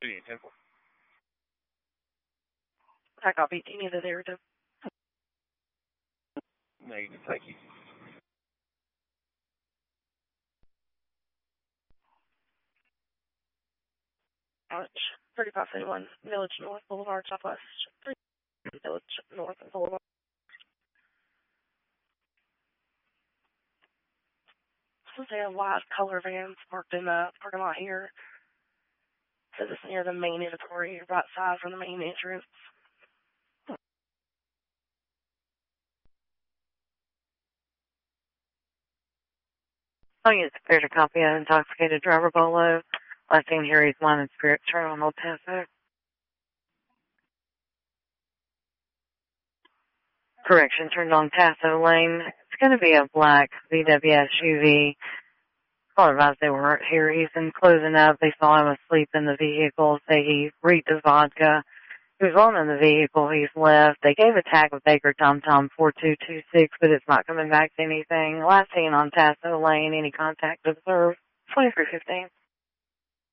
10. I copy. Do you need the narrative? No, you can take it. Ouch. 3571 Village North Boulevard Southwest. Village North Boulevard. Since they have white color vans parked in the parking lot here. Says it's near the main inventory, right side from the main entrance. I'll use the clear to copy an intoxicated driver Bolo. Last seen here, he's wine and spirit turn on Old Tasso. Correction, turned on Tasso Lane. It's going to be a black VW SUV. Call advised they weren't here. He's been closing up. They saw him asleep in the vehicle. Say he reeked of vodka. He was alone in the vehicle. He's left. They gave a tag with Baker TomTom 4226, but it's not coming back to anything. Last seen on Tasso Lane. Any contact observed? 2315.